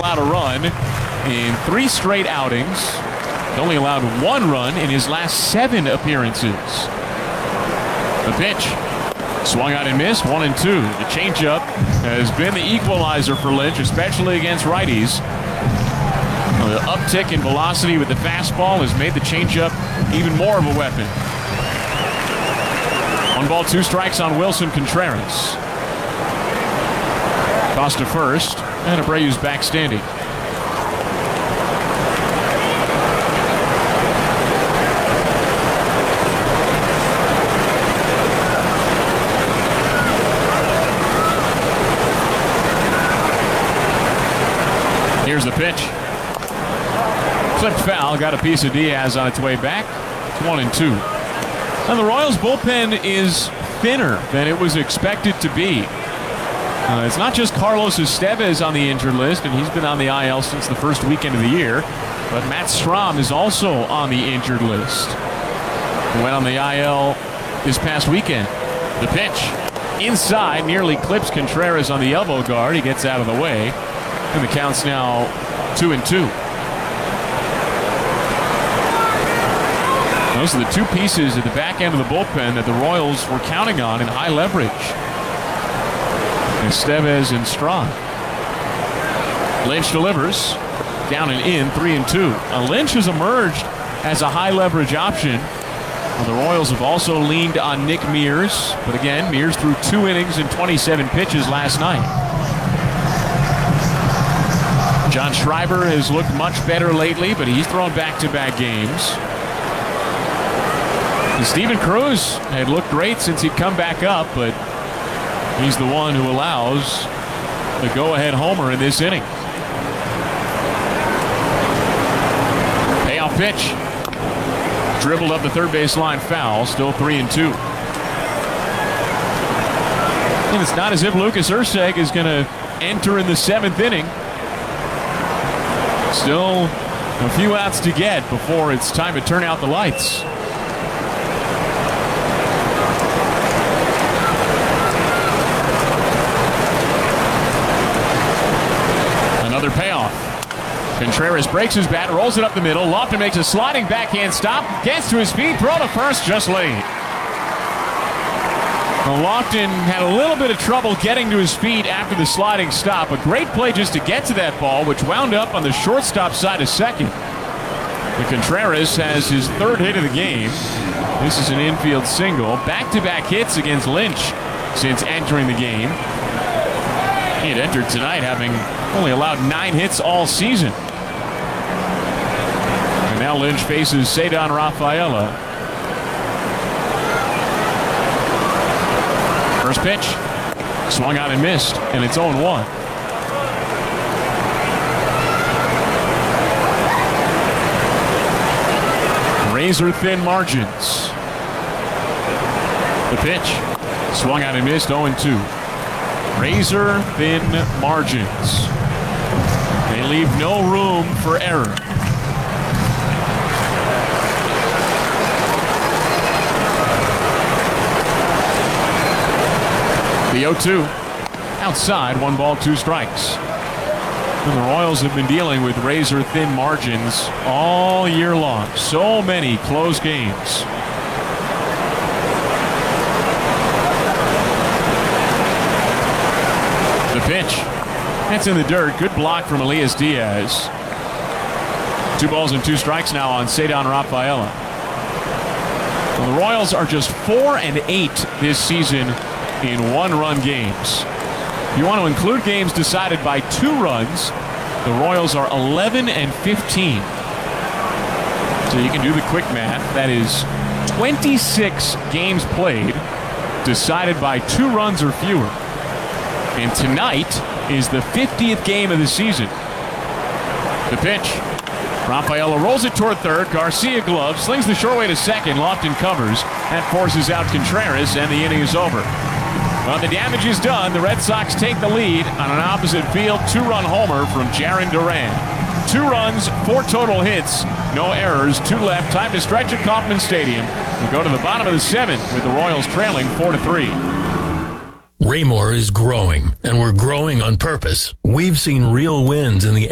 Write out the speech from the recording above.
allowed a run in 3 straight outings. He only allowed 1 run in his last 7 appearances. The pitch. Swung out and missed, 1-2. The changeup has been the equalizer for Lynch, especially against righties. The uptick in velocity with the fastball has made the changeup even more of a weapon. 1 ball, 2 strikes on Wilson Contreras. Toss to first, and Abreu's back standing. Here's the pitch. Clipped foul, got a piece of Diaz on its way back. It's 1-2. Now the Royals bullpen is thinner than it was expected to be. It's not just Carlos Estevez on the injured list, and he's been on the IL since the first weekend of the year, but Matt Strahm is also on the injured list. He went on the IL this past weekend. The pitch inside nearly clips Contreras on the elbow guard. He gets out of the way, and the count's now 2-2. Those are the 2 pieces at the back end of the bullpen that the Royals were counting on in high leverage. Estevez and Strahm. Lynch delivers. Down and in, 3-2. Lynch has emerged as a high leverage option. The Royals have also leaned on Nick Mears, but again, Mears threw 2 innings and 27 pitches last night. John Schreiber has looked much better lately, but he's thrown back-to-back games. And Steven Cruz had looked great since he'd come back up, but he's the one who allows the go-ahead homer in this inning. Payoff pitch. Dribbled up the third base line, foul. Still 3-2. And it's not as if Lucas Erceg is going to enter in the 7th inning. Still a few outs to get before it's time to turn out the lights. Another payoff. Contreras breaks his bat, rolls it up the middle. Lofton makes a sliding backhand stop, gets to his feet, throw to first, just late. Well, Lofton had a little bit of trouble getting to his feet after the sliding stop. A great play just to get to that ball, which wound up on the shortstop side of second. But Contreras has his 3rd hit of the game. This is an infield single. Back-to-back hits against Lynch since entering the game. He had entered tonight having only allowed 9 hits all season. And now Lynch faces Ceddanne Rafaela. First pitch. Swung out and missed, and it's 0-1. Razor-thin margins. The pitch. Swung out and missed, 0-2. Razor-thin margins. They leave no room for error. The 0-2. Outside, 1 ball, 2 strikes. And the Royals have been dealing with razor-thin margins all year long. So many close games. The pitch. That's in the dirt. Good block from Elias Diaz. 2 balls and 2 strikes now on Ceddanne Rafaela. Well, the Royals are just 4-8 this season in 1-run games. If you want to include games decided by 2 runs, the Royals are 11-15. So you can do the quick math. That is 26 games played decided by 2 runs or fewer. And tonight is the 50th game of the season. The pitch. Rafaela rolls it toward third. Garcia gloves, slings the short way to second. Lofton covers. That forces out Contreras, and the inning is over. Well, the damage is done. The Red Sox take the lead on an opposite field 2-run homer from Jarren Duran. 2 runs, 4 total hits, no errors, 2 left. Time to stretch at Kauffman Stadium. We go to the bottom of the 7th with the Royals trailing 4-3. Raymore is growing, and we're growing on purpose. We've seen real wins in the